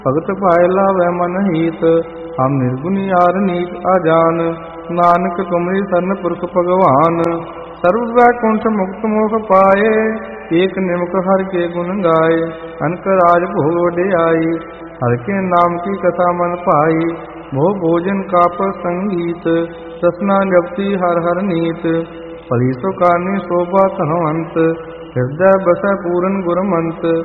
भगत पाए लावै मन हीत, हम निर्गुणी यार नीत अजान। नानक तुमरी सरन पुरख भगवान, सर्व वैकुंठ मुक्त मोख पाए। एक निमक हर के गुण गाए, अनक राज भोग वडियाई। हर के नाम की कथा मन पाई, भोग भोजन का संगीत। रसना जपती हर हर नीत, फली सो कारनी शोभा तहवंत। हृदय बसै पूरन गुरमंत,